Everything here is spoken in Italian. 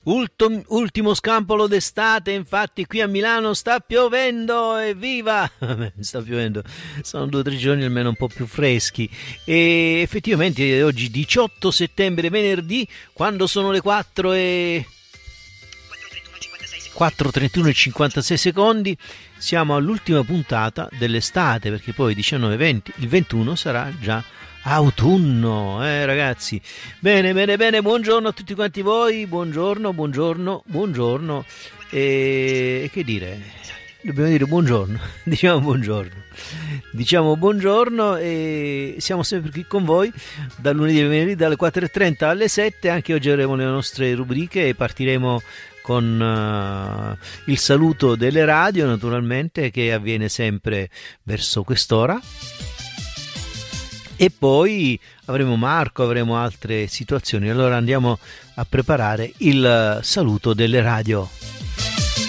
Ultimo scampolo d'estate, infatti qui a Milano sta piovendo, evviva! Sta piovendo, sono 2 o 3 giorni almeno un po' più freschi e effettivamente oggi 18 settembre, venerdì, quando sono le 4:31 e 56 secondi, siamo all'ultima puntata dell'estate, perché poi 19-20, il 21 sarà già autunno, ragazzi. Bene, buongiorno a tutti quanti voi, buongiorno. E che dire? Dobbiamo dire buongiorno, diciamo buongiorno e siamo sempre qui con voi dal lunedì al venerdì dalle 4:30 alle 7. Anche oggi avremo le nostre rubriche e partiremo con il saluto delle radio, naturalmente, che avviene sempre verso quest'ora. E poi avremo Marco, avremo altre situazioni. Allora andiamo a preparare il saluto delle radio.